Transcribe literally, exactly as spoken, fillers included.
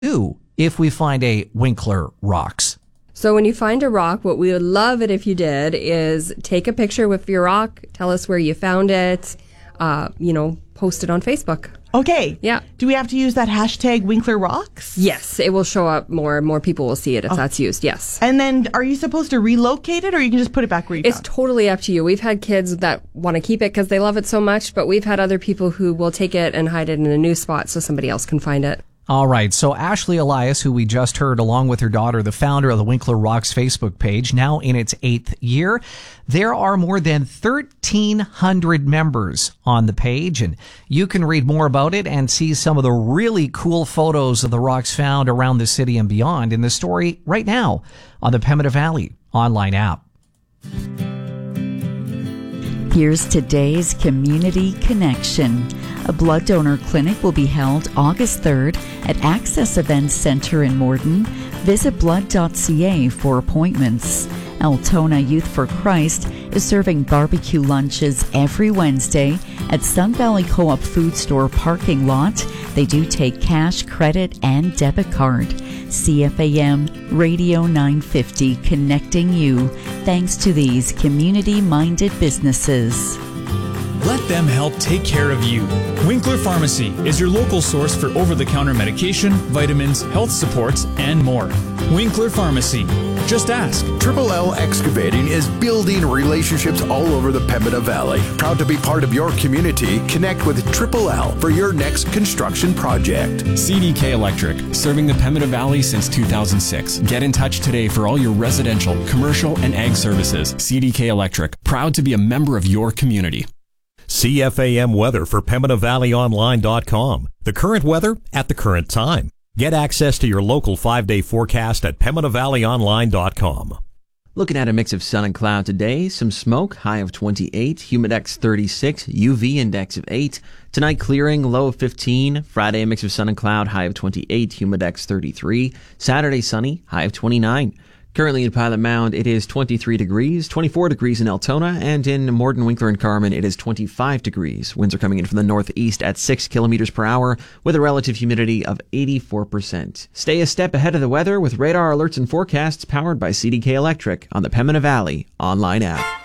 do if we find a Winkler Rocks? So when you find a rock, what we would love it if you did is take a picture with your rock, tell us where you found it, uh, you know, post it on Facebook. Okay. Yeah. Do we have to use that hashtag Winkler Rocks? Yes, it will show up more. More people will see it if oh. that's used. Yes. And then are you supposed to relocate it, or you can just put it back where you It's found? totally up to you. We've had kids that want to keep it because they love it so much, but we've had other people who will take it and hide it in a new spot so somebody else can find it. All right, so Ashley Elias, who we just heard, along with her daughter, the founder of the Winkler Rocks Facebook page, now in its eighth year. There are more than thirteen hundred members on the page, and you can read more about it and see some of the really cool photos of the rocks found around the city and beyond in the story right now on the Pembina Valley online app. Here's today's Community Connection. A blood donor clinic will be held August third at Access Events Center in Morden. Visit blood dot c a for appointments. Altona Youth for Christ is serving barbecue lunches every Wednesday at Sun Valley Co-op Food Store parking lot. They do take cash, credit, and debit card. C F A M Radio nine fifty, connecting you thanks to these community-minded businesses. Let them help take care of you. Winkler Pharmacy is your local source for over-the-counter medication, vitamins, health supports, and more. Winkler Pharmacy. Just ask. Triple L Excavating is building relationships all over the Pembina Valley. Proud to be part of your community. Connect with Triple L for your next construction project. C D K Electric, serving the Pembina Valley since two thousand six. Get in touch today for all your residential, commercial, and ag services. C D K Electric, proud to be a member of your community. C F A M weather for Pembina Valley Online dot com. The current weather at the current time. Get access to your local five-day forecast at Pembina Valley Online dot com. Looking at a mix of sun and cloud today, some smoke, high of twenty-eight, humidex thirty-six, U V index of eight. Tonight clearing, low of fifteen. Friday a mix of sun and cloud, high of twenty-eight, humidex thirty-three. Saturday sunny, high of twenty-nine. Currently in Pilot Mound, it is twenty-three degrees, twenty-four degrees in Altona, and in Morden, Winkler, and Carman, it is twenty-five degrees. Winds are coming in from the northeast at six kilometers per hour with a relative humidity of eighty-four percent. Stay a step ahead of the weather with radar alerts and forecasts powered by C D K Electric on the Pembina Valley online app.